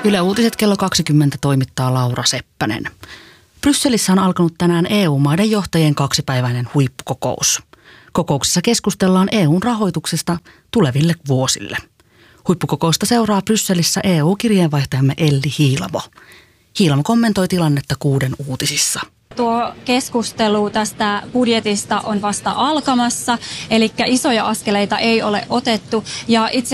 Yle Uutiset kello 20 toimittaa Laura Seppänen. Brysselissä on alkanut tänään EU-maiden johtajien 2-päiväinen huippukokous. Kokouksessa keskustellaan EUn rahoituksesta tuleville vuosille. Huippukokousta seuraa Brysselissä EU-kirjeenvaihtajamme Elli Hiilamo. Hiilamo kommentoi tilannetta 6 uutisissa. Tuo keskustelu tästä budjetista on vasta alkamassa, eli isoja askeleita ei ole otettu. Ja itse